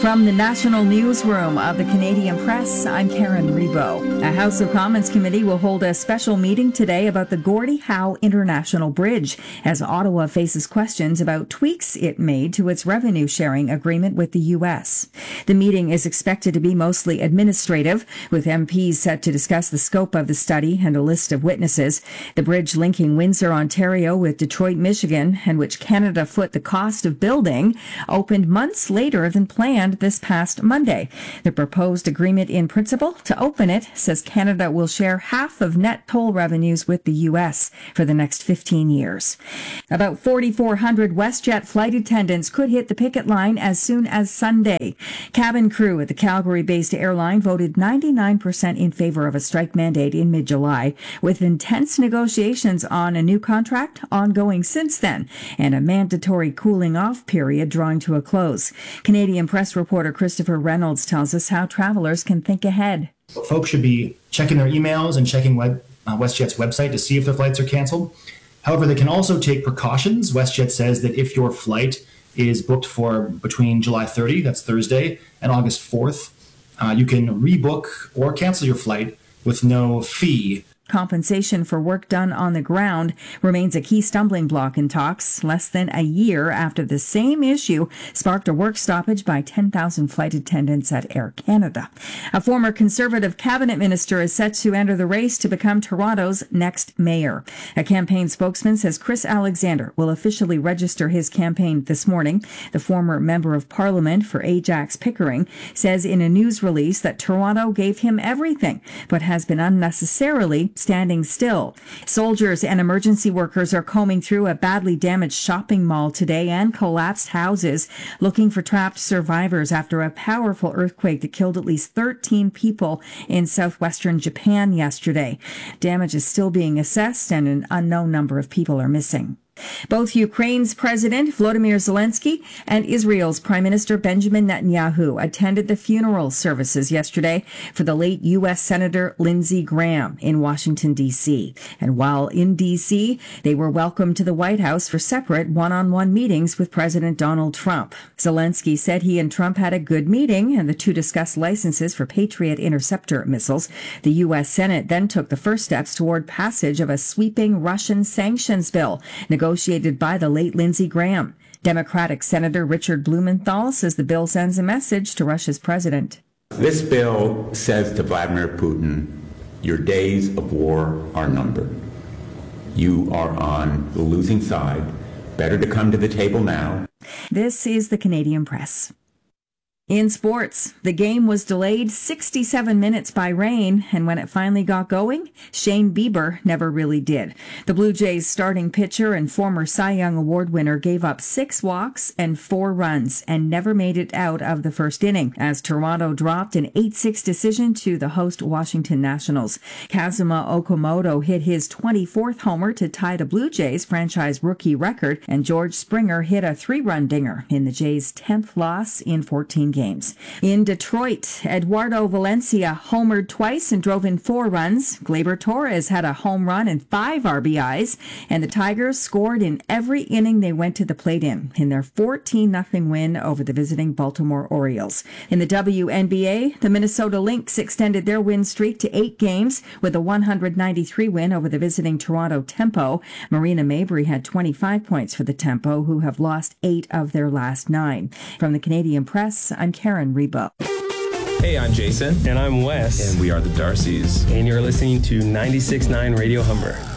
From the National Newsroom of the Canadian Press, I'm Karen Rebo. A House of Commons committee will hold a special meeting today about the Gordie Howe International Bridge as Ottawa faces questions about tweaks it made to its revenue sharing agreement with the U.S. The meeting is expected to be mostly administrative, with MPs set to discuss the scope of the study and a list of witnesses. The bridge linking Windsor, Ontario with Detroit, Michigan, and which Canada foot the cost of building, opened months later than planned this past Monday. The proposed agreement in principle to open it says Canada will share half of net toll revenues with the U.S. for the next 15 years. About 4,400 WestJet flight attendants could hit the picket line as soon as Sunday. Cabin crew at the Calgary-based airline voted 99% in favor of a strike mandate in mid-July, with intense negotiations on a new contract ongoing since then, and a mandatory cooling-off period drawing to a close. Canadian Press reporter Christopher Reynolds tells us how travelers can think ahead. Folks should be checking their emails and checking WestJet's website to see if their flights are canceled. However, they can also take precautions. WestJet says that if your flight is booked for between July 30, that's Thursday, and August 4th, you can rebook or cancel your flight with no fee. Compensation for work done on the ground remains a key stumbling block in talks less than a year after the same issue sparked a work stoppage by 10,000 flight attendants at Air Canada. A former Conservative cabinet minister is set to enter the race to become Toronto's next mayor. A campaign spokesman says Chris Alexander will officially register his campaign this morning. The former member of parliament for Ajax Pickering says in a news release that Toronto gave him everything, but has been unnecessarily standing still. Soldiers and emergency workers are combing through a badly damaged shopping mall today and collapsed houses, looking for trapped survivors after a powerful earthquake that killed at least 13 people in southwestern Japan yesterday. Damage is still being assessed and an unknown number of people are missing. Both Ukraine's President Volodymyr Zelensky and Israel's Prime Minister Benjamin Netanyahu attended the funeral services yesterday for the late U.S. Senator Lindsey Graham in Washington, D.C. And while in D.C., they were welcomed to the White House for separate one-on-one meetings with President Donald Trump. Zelensky said he and Trump had a good meeting, and the two discussed licenses for Patriot interceptor missiles. The U.S. Senate then took the first steps toward passage of a sweeping Russian sanctions bill, negotiated by the late Lindsey Graham. Democratic Senator Richard Blumenthal says the bill sends a message to Russia's president. This bill says to Vladimir Putin, your days of war are numbered. You are on the losing side. Better to come to the table now. This is the Canadian Press. In sports, the game was delayed 67 minutes by rain, and when it finally got going, Shane Bieber never really did. The Blue Jays starting pitcher and former Cy Young Award winner gave up 6 walks and 4 runs and never made it out of the first inning as Toronto dropped an 8-6 decision to the host Washington Nationals. Kazuma Okamoto hit his 24th homer to tie the Blue Jays franchise rookie record, and George Springer hit a 3-run dinger in the Jays' 10th loss in 14 games. In Detroit, Eduardo Valencia homered twice and drove in 4 runs. Gleyber Torres had a home run and 5 RBIs, and the Tigers scored in every inning they went to the plate in their 14-0 win over the visiting Baltimore Orioles. In the WNBA, the Minnesota Lynx extended their win streak to 8 games with a 193 win over the visiting Toronto Tempo. Marina Mabrey had 25 points for the Tempo, who have lost 8 of their last 9. From the Canadian Press, I'm Karen Rebo. Hey, I'm Jason. And I'm Wes. And we are the Darcys. And you're listening to 96.9 Radio Humber.